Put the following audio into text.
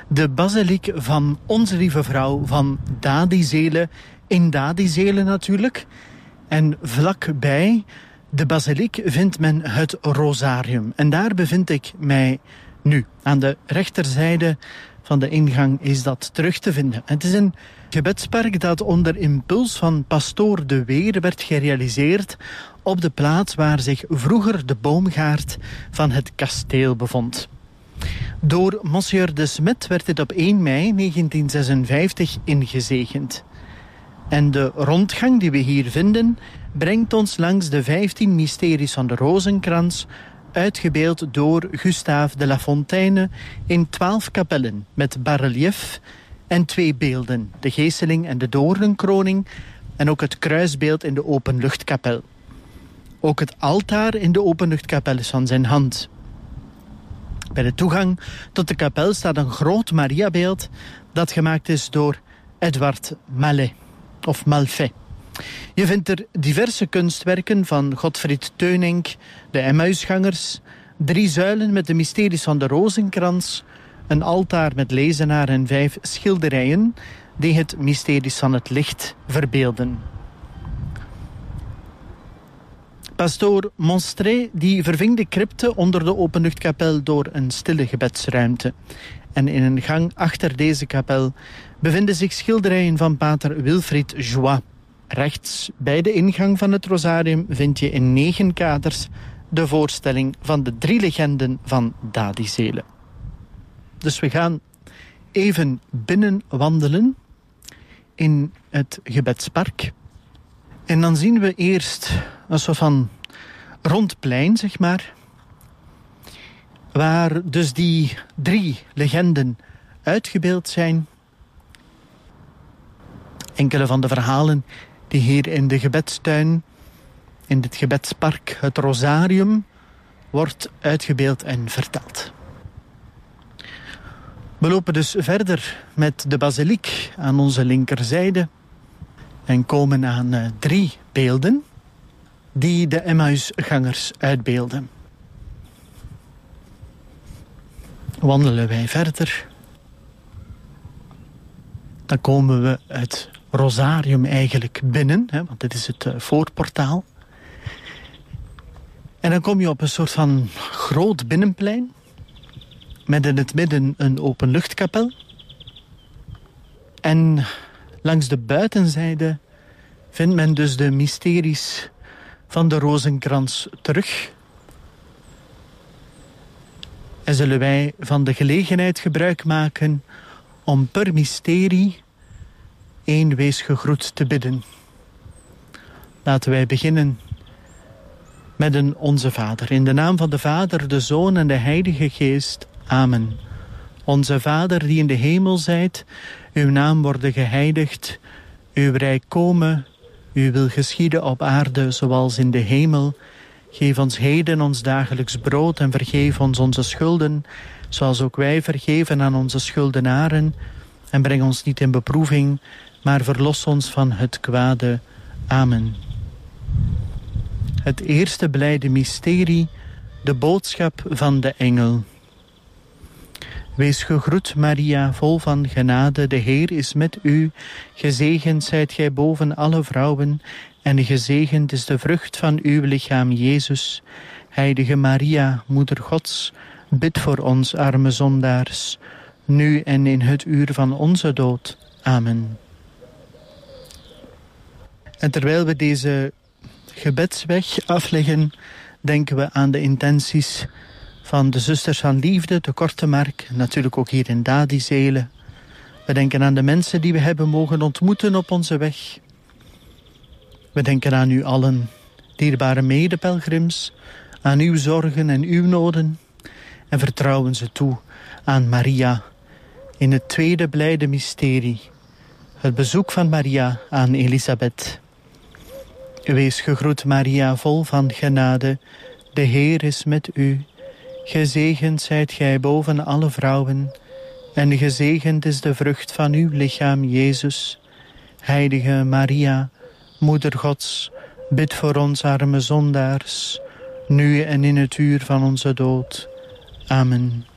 De basiliek van Onze Lieve Vrouw van Dadizelen, in Dadizelen natuurlijk. En vlakbij de basiliek vindt men het Rosarium. En daar bevind ik mij nu. Aan de rechterzijde van de ingang is dat terug te vinden. Het is een gebedspark dat onder impuls van pastoor De Weer werd gerealiseerd op de plaats waar zich vroeger de boomgaard van het kasteel bevond. Door Monsieur de Smet werd dit op 1 mei 1956 ingezegend. En de rondgang die we hier vinden brengt ons langs de 15 mysteries van de Rozenkrans, uitgebeeld door Gustave de La Fontaine in 12 kapellen met bas-relief en 2 beelden, de Geeseling en de Doornenkroning, en ook het kruisbeeld in de openluchtkapel. Ook het altaar in de openluchtkapel is van zijn hand. Bij de toegang tot de kapel staat een groot Mariabeeld dat gemaakt is door Edward Mallet of Malfait. Je vindt er diverse kunstwerken van Godfried Teunink, de Emmausgangers, 3 zuilen met de mysteries van de Rozenkrans, een altaar met lezenaar en 5 schilderijen die het mysteries van het licht verbeelden. Pastoor Monstret die verving de crypte onder de openluchtkapel door een stille gebedsruimte. En in een gang achter deze kapel bevinden zich schilderijen van pater Wilfried Joie. Rechts bij de ingang van het Rosarium vind je in 9 kaders de voorstelling van de 3 legenden van Dadizelen. Dus we gaan even binnen wandelen in het gebedspark. En dan zien we eerst een soort van rondplein, zeg maar, waar dus die 3 legenden uitgebeeld zijn. Enkele van de verhalen die hier in de gebedstuin, in dit gebedspark, het Rosarium, wordt uitgebeeld en verteld. We lopen dus verder met de basiliek aan onze linkerzijde en komen aan 3 beelden die de Emmausgangers uitbeelden. Wandelen wij verder, dan komen we het Rosarium eigenlijk binnen, want dit is het voorportaal. En dan kom je op een soort van groot binnenplein met in het midden een openluchtkapel. En langs de buitenzijde vindt men dus de mysteries van de Rozenkrans terug. En zullen wij van de gelegenheid gebruik maken om per mysterie 1 wees gegroet te bidden. Laten wij beginnen met een Onze Vader. In de naam van de Vader, de Zoon en de Heilige Geest. Amen. Onze Vader die in de hemel zijt, uw naam worden geheiligd, uw rijk komen, uw wil geschieden op aarde zoals in de hemel. Geef ons heden ons dagelijks brood en vergeef ons onze schulden, zoals ook wij vergeven aan onze schuldenaren. En breng ons niet in beproeving, maar verlos ons van het kwade. Amen. Het eerste blijde mysterie, de boodschap van de engel. Wees gegroet, Maria, vol van genade, de Heer is met u. Gezegend zijt gij boven alle vrouwen, en gezegend is de vrucht van uw lichaam, Jezus. Heilige Maria, Moeder Gods, bid voor ons arme zondaars, nu en in het uur van onze dood. Amen. En terwijl we deze gebedsweg afleggen, denken we aan de intenties van de Zusters van Liefde, de Korte Mark, natuurlijk ook hier in Dadizelen. We denken aan de mensen die we hebben mogen ontmoeten op onze weg. We denken aan u allen, dierbare medepelgrims, aan uw zorgen en uw noden, en vertrouwen ze toe aan Maria in het tweede blijde mysterie, het bezoek van Maria aan Elisabeth. Wees gegroet, Maria, vol van genade, de Heer is met u. Gezegend zijt gij boven alle vrouwen, en gezegend is de vrucht van uw lichaam, Jezus. Heilige Maria, Moeder Gods, bid voor ons arme zondaars, nu en in het uur van onze dood. Amen.